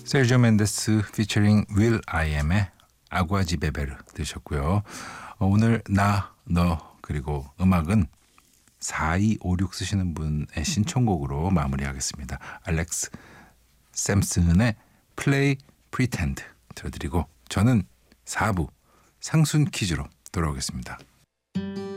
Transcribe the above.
세르지오 멘데스 피처링 윌 아이엠의 아구아지 베베르 들으셨고요. 오늘 나, 너 그리고 음악은 4256 쓰시는 분의 신청곡으로 마무리하겠습니다. 알렉스 샘슨의 Play Pretend 들어드리고 저는 4부 상순 퀴즈로 돌아오겠습니다.